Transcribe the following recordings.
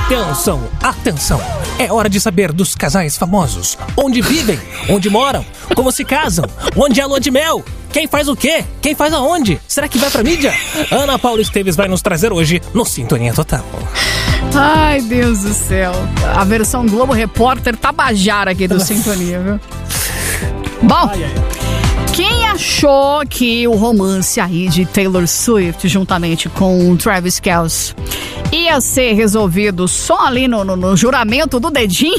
Atenção, atenção! É hora de saber dos casais famosos. Onde vivem, onde moram, como se casam, onde é a lua de mel, quem faz o quê, quem faz aonde. Será que vai pra mídia? Ana Paula Esteves vai nos trazer hoje no Sintonia Total. Ai, Deus do céu. A versão Globo Repórter Tabajara aqui do Sintonia, viu? Bom, quem achou que o romance aí de Taylor Swift juntamente com Travis Kelce ia ser resolvido só ali no juramento do dedinho,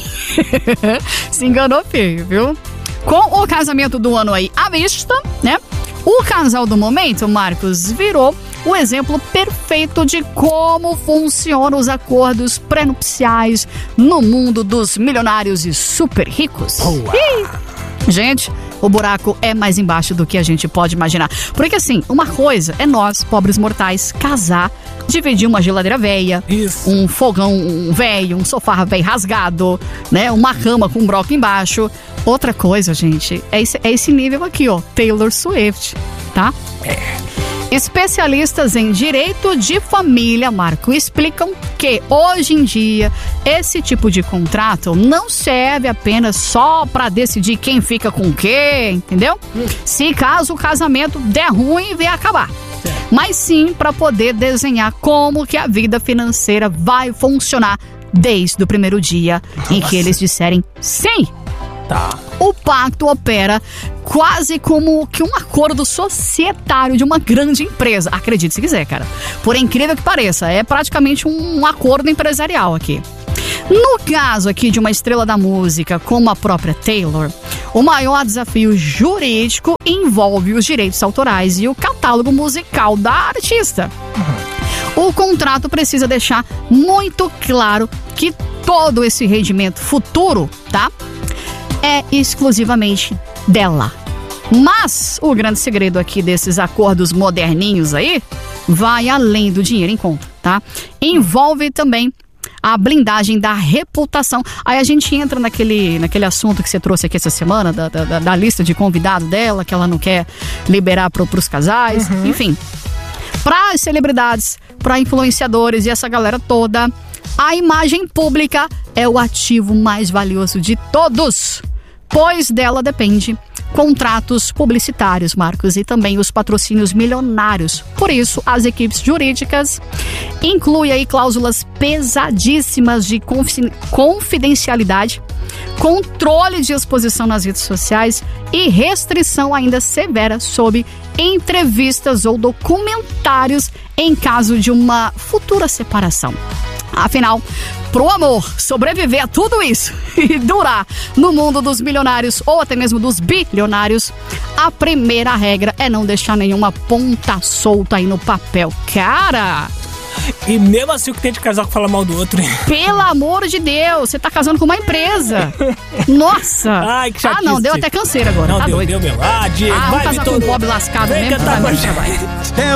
se enganou feio, viu? Com o casamento do ano aí à vista, né? O casal do momento, Marcos, virou o exemplo perfeito de como funcionam os acordos pré-nupciais no mundo dos milionários e super ricos. Gente, o buraco é mais embaixo do que a gente pode imaginar. Porque assim, uma coisa é nós, pobres mortais, casar, dividir uma geladeira velha, um fogão velho, um sofá velho rasgado, né? Uma cama com um broco embaixo. Outra coisa, gente, é esse nível aqui, ó, Taylor Swift, tá? Especialistas em direito de família, Marco, explicam que hoje em dia esse tipo de contrato não serve apenas só para decidir quem fica com o quê, entendeu? Se caso o casamento der ruim e vier acabar. Mas sim para poder desenhar como que a vida financeira vai funcionar desde o primeiro dia em que eles disserem sim. Tá. O pacto opera quase como que um acordo societário de uma grande empresa. Acredite se quiser, cara. Por incrível que pareça, é praticamente um acordo empresarial aqui. No caso aqui de uma estrela da música como a própria Taylor, o maior desafio jurídico envolve os direitos autorais e o catálogo musical da artista. O contrato precisa deixar muito claro que todo esse rendimento futuro, tá? É exclusivamente dela. Mas o grande segredo aqui desses acordos moderninhos aí vai além do dinheiro em conta, tá? Envolve também a blindagem da reputação. Aí a gente entra naquele assunto que você trouxe aqui essa semana, da lista de convidados dela, que ela não quer liberar pros casais, enfim. Para as celebridades, para influenciadores e essa galera toda, a imagem pública é o ativo mais valioso de todos, pois dela depende contratos publicitários, Marcos, e também os patrocínios milionários. Por isso, as equipes jurídicas incluem aí cláusulas pesadíssimas de confidencialidade, controle de exposição nas redes sociais e restrição ainda severa sobre entrevistas ou documentários em caso de uma futura separação. Afinal, pro amor sobreviver a tudo isso e durar no mundo dos milionários ou até mesmo dos bilionários, a primeira regra é não deixar nenhuma ponta solta aí no papel. Cara! E mesmo assim o que tem de casal que fala mal do outro, hein? Pelo amor de Deus, você tá casando com uma empresa. Nossa! Ai, que chatice. Não, deu até canseira agora, não, tá doido. Deu mesmo. Diego, vamos vai, casar Vitor. com um pobre lascado Vem mesmo. cantar com a gente.